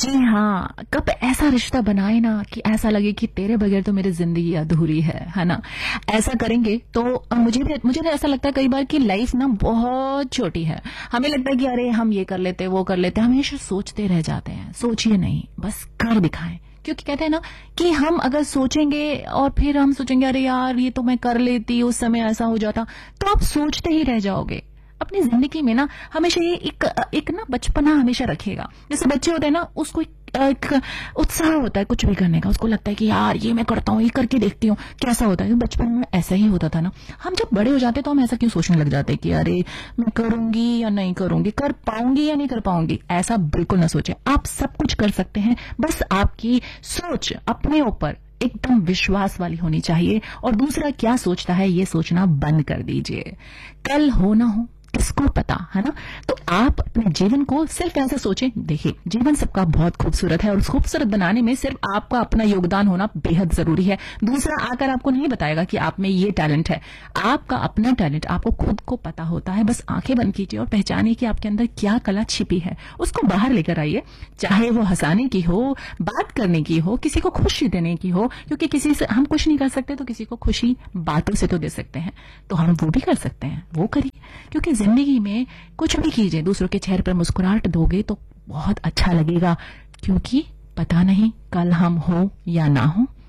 जी हाँ, कब ऐसा रिश्ता बनाए ना कि ऐसा लगे कि तेरे बगैर तो मेरी जिंदगी अधूरी है ना। ऐसा करेंगे तो मुझे भी ऐसा लगता है कई बार कि लाइफ ना बहुत छोटी है। हमें लगता है कि अरे हम ये कर लेते वो कर लेते, हमेशा सोचते रह जाते हैं। सोचिए नहीं, बस कर दिखाएं। क्योंकि कहते हैं ना कि हम अगर सोचेंगे और फिर हम सोचेंगे अरे यार ये तो मैं कर लेती, उस समय ऐसा हो जाता, तो आप सोचते ही रह जाओगे। अपनी जिंदगी में ना हमेशा ये एक ना बचपना हमेशा रखेगा। जैसे बच्चे होते हैं ना, उसको एक उत्साह होता है कुछ भी करने का। उसको लगता है कि यार ये मैं करता हूँ, ये करके देखती हूँ कैसा होता है। तो बचपन में ऐसा ही होता था ना। हम जब बड़े हो जाते तो हम ऐसा क्यों सोचने लग जाते कि अरे मैं करूंगी या नहीं करूंगी, कर पाऊंगी या नहीं कर पाऊंगी। ऐसा बिल्कुल ना सोचे, आप सब कुछ कर सकते हैं। बस आपकी सोच अपने ऊपर एकदम विश्वास वाली होनी चाहिए। और दूसरा क्या सोचता है ये सोचना बंद कर दीजिए। कल हो ना हो किसको पता, है ना। तो आप अपने जीवन को सिर्फ ऐसे सोचें। देखिए, जीवन सबका बहुत खूबसूरत है और उस खूबसूरत बनाने में सिर्फ आपका अपना योगदान होना बेहद जरूरी है। दूसरा आकर आपको नहीं बताएगा कि आप में ये टैलेंट है। आपका अपना टैलेंट आपको खुद को पता होता है। बस आंखें बंद कीजिए और पहचानिए कि आपके अंदर क्या कला छिपी है। उसको बाहर लेकर आइए, चाहे वो हंसाने की हो, बात करने की हो, किसी को खुशी देने की हो। क्योंकि किसी से हम कुछ नहीं कर सकते तो किसी को खुशी बातों से तो दे सकते हैं। तो हम वो भी कर सकते हैं, वो करिए। क्योंकि जिंदगी में कुछ भी कीजिए, दूसरों के चेहरे पर मुस्कुराहट दोगे तो बहुत अच्छा लगेगा। क्योंकि पता नहीं कल हम हो या ना हो।